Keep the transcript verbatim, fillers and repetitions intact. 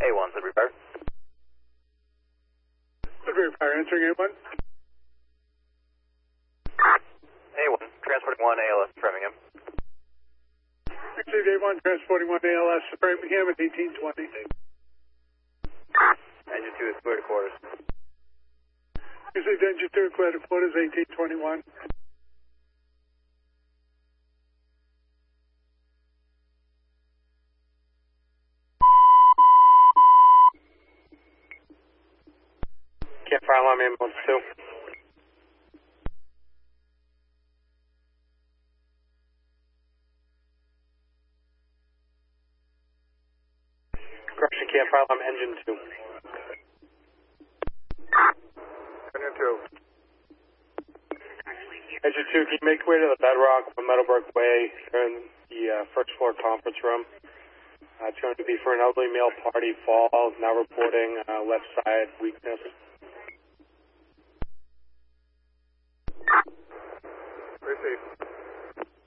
A one, Sudbury Fire. Sudbury Fire, answering A one. A one, transporting one A L S to Framingham. Received A one, transporting one A L S to Framingham at eighteen twenty. Engine two is clear to quarters. Received engine two, clear to quarters, eighteen twenty-one. Can't fire alarm ambulance two. Correction, can't fire alarm engine two. Engine two. Engine two, can you make your way to the Bedrock from Meadowbrook Way in the uh, first floor conference room? Uh, it's going to be for an elderly male party fall, now reporting uh, left side weakness. Receive.